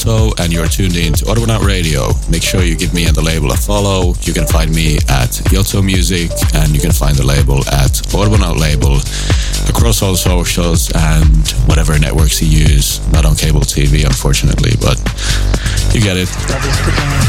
Otto, and you're tuned in to Autonaut Radio. Make sure you give me and the label a follow. You can find me at Yotto Music, and you can find the label at Autonaut Label across all socials and whatever networks you use. Not on cable TV, unfortunately, but you get it.